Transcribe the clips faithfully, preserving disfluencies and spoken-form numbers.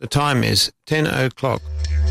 The time is ten o'clock.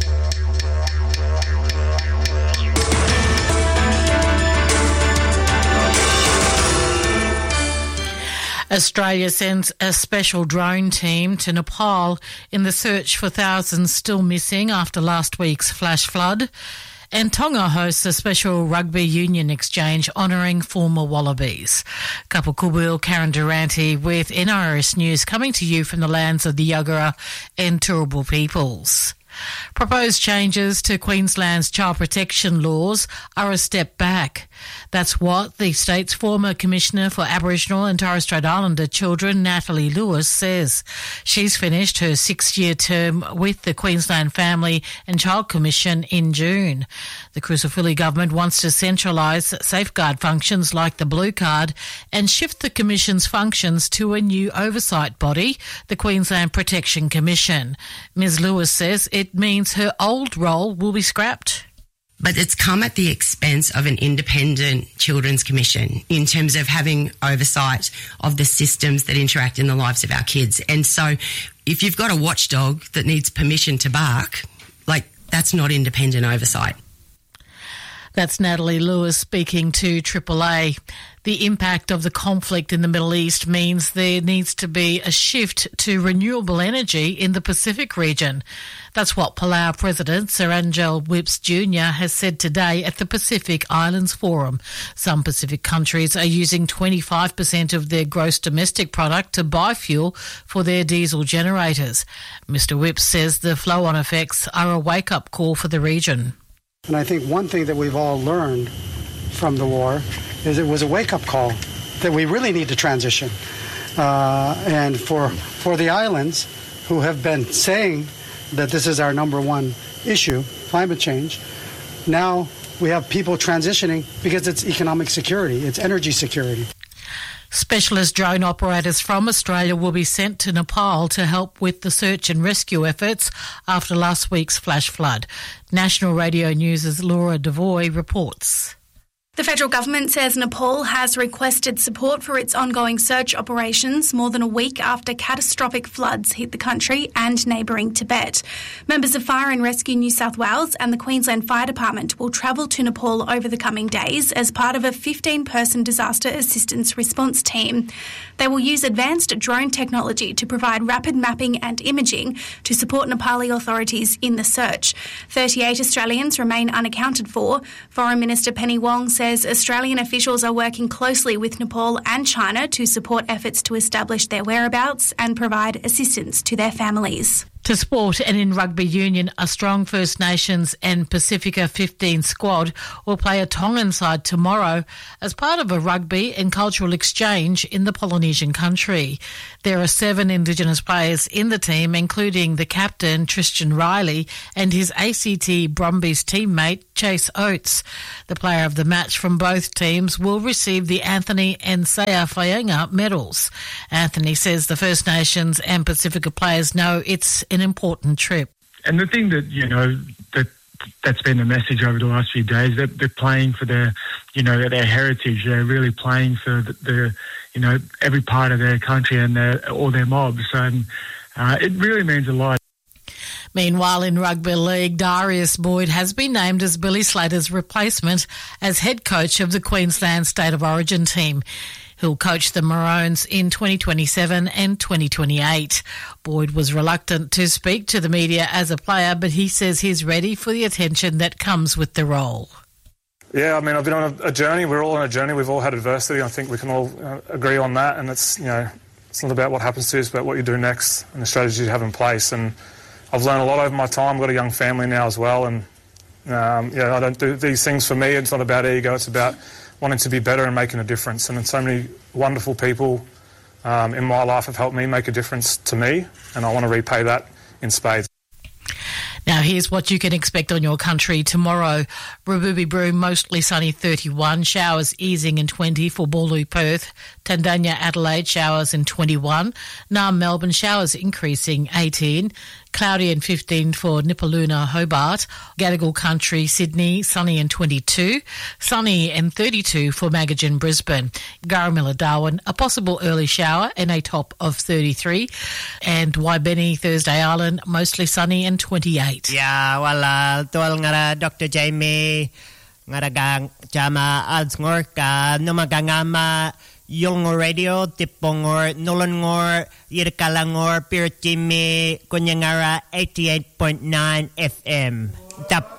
Australia sends a special drone team to Nepal in the search for thousands still missing after last week's flash flood. And Tonga hosts a special rugby union exchange honouring former Wallabies. Couple Kubil, Karen Durante with N R S News coming to you from the lands of the Yagara and Turrbal peoples. Proposed changes to Queensland's child protection laws are a step back. That's what the state's former Commissioner for Aboriginal and Torres Strait Islander Children, Natalie Lewis, says. She's finished her six-year term with the Queensland Family and Child Commission in June. The Crucifili government wants to centralise safeguard functions like the Blue Card and shift the Commission's functions to a new oversight body, the Queensland Protection Commission. Miz Lewis says it means her old role will be scrapped. But it's come at the expense of an independent Children's Commission in terms of having oversight of the systems that interact in the lives of our kids. And so if you've got a watchdog that needs permission to bark, like, that's not independent oversight. That's Natalie Lewis speaking to Triple A. The impact of the conflict in the Middle East means there needs to be a shift to renewable energy in the Pacific region. That's what Palau President Sir Angel Whipps Junior has said today at the Pacific Islands Forum. Some Pacific countries are using twenty-five percent of their gross domestic product to buy fuel for their diesel generators. Mister Whipps says the flow-on effects are a wake-up call for the region. And I think one thing that we've all learned from the war is it was a wake-up call that we really need to transition. Uh, and for for the islands who have been saying that this is our number one issue, climate change, now we have people transitioning because it's economic security, it's energy security. Specialist drone operators from Australia will be sent to Nepal to help with the search and rescue efforts after last week's flash flood. National Radio News' Laura Devoy reports. The federal government says Nepal has requested support for its ongoing search operations more than a week after catastrophic floods hit the country and neighbouring Tibet. Members of Fire and Rescue New South Wales and the Queensland Fire Department will travel to Nepal over the coming days as part of a fifteen-person disaster assistance response team. They will use advanced drone technology to provide rapid mapping and imaging to support Nepali authorities in the search. thirty-eight Australians remain unaccounted for. Foreign Minister Penny Wong says Australian officials are working closely with Nepal and China to support efforts to establish their whereabouts and provide assistance to their families. To sport and in rugby union, a strong First Nations and Pacifica fifteen squad will play a Tongan side tomorrow as part of a rugby and cultural exchange in the Polynesian country. There are seven Indigenous players in the team, including the captain, Tristan Riley, and his A C T Brumbies teammate, Chase Oates. The player of the match from both teams will receive the Anthony and Saya Faenga medals. Anthony says the First Nations and Pacifica players know it's an important trip. And the thing that, you know, that that's been the message over the last few days, that they're playing for their, you know, their heritage. They're really playing for the, the you know, every part of their country and their, all their mobs. And uh, it really means a lot. Meanwhile, in rugby league, Darius Boyd has been named as Billy Slater's replacement as head coach of the Queensland State of Origin team. He'll coach the Maroons in twenty twenty-seven and twenty twenty-eight. Boyd was reluctant to speak to the media as a player, but he says he's ready for the attention that comes with the role. Yeah, I mean, I've been on a, a journey. We're all on a journey. We've all had adversity. I think we can all uh, agree on that. And it's, you know, it's not about what happens to you, it's about what you do next and the strategies you have in place. And I've learned a lot over my time. I've got a young family now as well. And, um, yeah, I don't do these things for me. It's not about ego. It's about wanting to be better and making a difference. And so many wonderful people um, in my life have helped me make a difference to me, and I want to repay that in spades. Now, here's what you can expect on your country tomorrow. Rububi Broome, mostly sunny, thirty-one. Showers easing in twenty for Ballou, Perth. Tandanya, Adelaide, showers in twenty-one. Naarm, Melbourne, showers increasing, eighteen. Cloudy and fifteen for Nipaluna, Hobart. Gadigal Country, Sydney, sunny and twenty-two. Sunny and thirty-two for Magajan, Brisbane. Garramilla, Darwin, a possible early shower and a top of thirty-three. And Waibeni, Thursday Island, mostly sunny and twenty-eight. Yeah, well, tuwal nga Doctor Jamie, nga ragang chama ads ngor ka numagangama yung radio tipongor nulongor yirkalangor pirtimi kunyangara eighty-eight point nine F M. Tap